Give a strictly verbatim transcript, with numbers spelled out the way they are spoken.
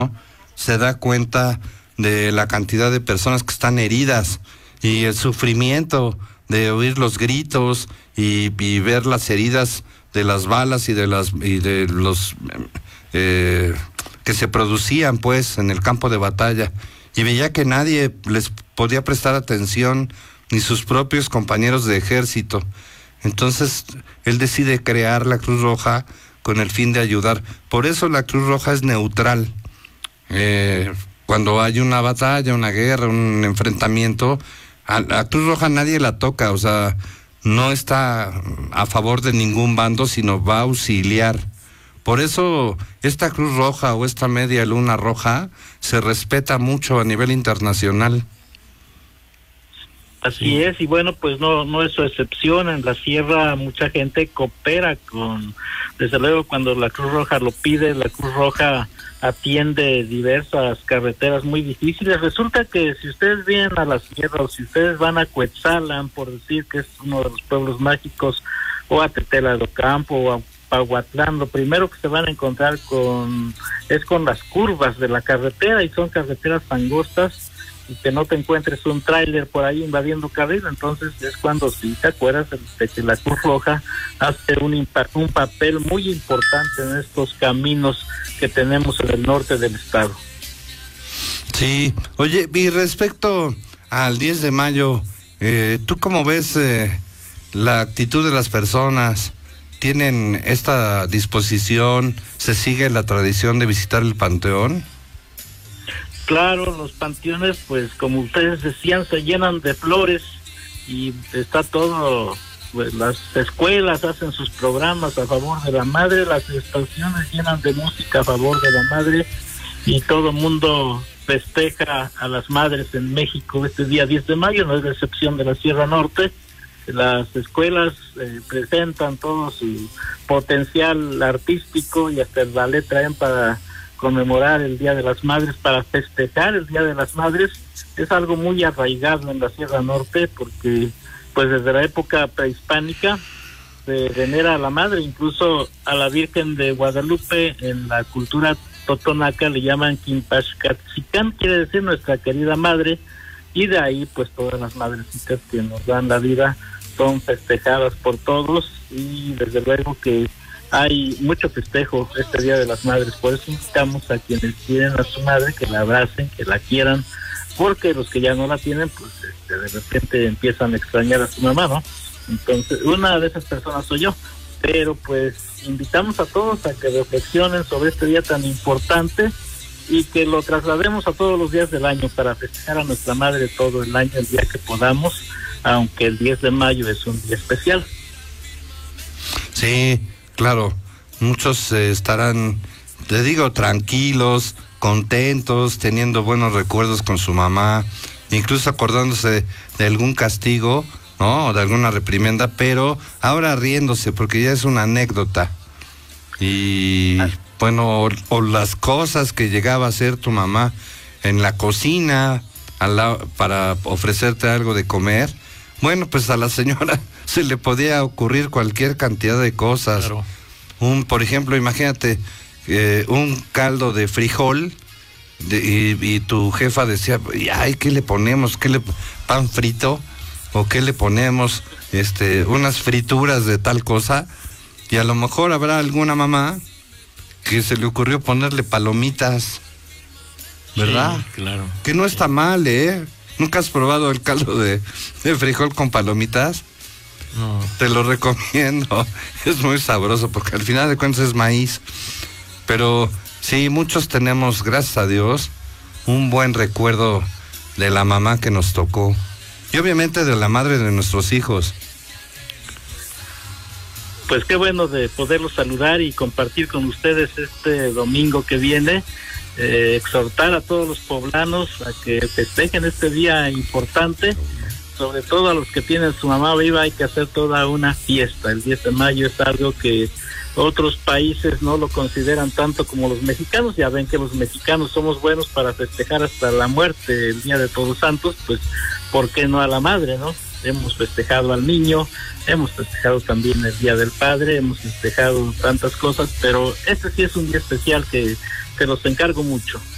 se da cuenta de la cantidad de personas que están heridas y el sufrimiento de oír los gritos y, y ver las heridas de las balas y de las y de los eh, que se producían pues en el campo de batalla, y veía que nadie les podía prestar atención, ni sus propios compañeros de ejército. Entonces él decide crear la Cruz Roja con el fin de ayudar. Por eso la Cruz Roja es neutral. Eh, cuando hay una batalla, una guerra, un enfrentamiento, a la Cruz Roja nadie la toca, o sea, no está a favor de ningún bando, sino va a auxiliar. Por eso esta Cruz Roja o esta Media Luna Roja se respeta mucho a nivel internacional. Así Sí. es, y bueno, pues no no es su excepción. En la sierra mucha gente coopera con, desde luego cuando la Cruz Roja lo pide, la Cruz Roja atiende diversas carreteras muy difíciles. Resulta que si ustedes vienen a la sierra o si ustedes van a Cuetzalan, por decir que es uno de los pueblos mágicos, o a Tetela de Ocampo o a Pahuatlán, lo primero que se van a encontrar con es con las curvas de la carretera, y son carreteras angostas, y que no te encuentres un tráiler por ahí invadiendo carril. Entonces es cuando, si te acuerdas, de que la Cruz Roja hace un, impact, un papel muy importante en estos caminos que tenemos en el norte del estado. Sí, oye, y respecto al diez de mayo, eh, ¿tú cómo ves eh, la actitud de las personas? ¿Tienen esta disposición? ¿Se sigue la tradición de visitar el panteón? Claro, los panteones, pues como ustedes decían, se llenan de flores, y está todo, pues las escuelas hacen sus programas a favor de la madre, las estaciones llenan de música a favor de la madre, y todo el mundo festeja a las madres en México este día diez de mayo, no es la excepción de la Sierra Norte. Las escuelas eh, presentan todo su potencial artístico, y hasta el ballet traen para conmemorar el Día de las Madres, para festejar el Día de las Madres. Es algo muy arraigado en la Sierra Norte, porque pues desde la época prehispánica se venera a la madre, incluso a la Virgen de Guadalupe en la cultura totonaca le llaman Quimpachcatzicán, quiere decir nuestra querida madre, y de ahí pues todas las madrecitas que nos dan la vida son festejadas por todos, y desde luego que hay mucho festejo este Día de las Madres. Por eso invitamos a quienes quieren a su madre que la abracen, que la quieran, porque los que ya no la tienen, pues este, de repente empiezan a extrañar a su mamá, ¿no? Entonces, una de esas personas soy yo. Pero pues invitamos a todos a que reflexionen sobre este día tan importante, y que lo traslademos a todos los días del año para festejar a nuestra madre todo el año, el día que podamos, aunque el diez de mayo es un día especial. Sí, claro, muchos eh, estarán, te digo, tranquilos, contentos, teniendo buenos recuerdos con su mamá, incluso acordándose de algún castigo, ¿no? O de alguna reprimenda, pero ahora riéndose porque ya es una anécdota. Y bueno, o, o las cosas que llegaba a hacer tu mamá en la cocina a la, para ofrecerte algo de comer. Bueno, pues a la señora se le podía ocurrir cualquier cantidad de cosas. Claro. Un, por ejemplo, imagínate, eh, un caldo de frijol, de, y, y tu jefa decía, ay, ¿qué le ponemos? ¿Qué le pan frito? ¿O qué le ponemos? Este, unas frituras de tal cosa. Y a lo mejor habrá alguna mamá que se le ocurrió ponerle palomitas, ¿verdad? Sí, claro. Que no está mal, ¿eh? ¿Nunca has probado el caldo de, de frijol con palomitas? No. Te lo recomiendo. Es muy sabroso porque al final de cuentas es maíz. Pero sí, muchos tenemos, gracias a Dios, un buen recuerdo de la mamá que nos tocó. Y obviamente de la madre de nuestros hijos. Pues qué bueno de poderlos saludar y compartir con ustedes este domingo que viene. Eh, exhortar a todos los poblanos a que festejen este día importante, sobre todo a los que tienen su mamá viva. Hay que hacer toda una fiesta. El diez de mayo es algo que otros países no lo consideran tanto como los mexicanos. Ya ven que los mexicanos somos buenos para festejar hasta la muerte, el Día de Todos Santos. Pues ¿por qué no a la madre, no? Hemos festejado al niño, hemos festejado también el Día del Padre, hemos festejado tantas cosas, pero este sí es un día especial que, que los encargo mucho.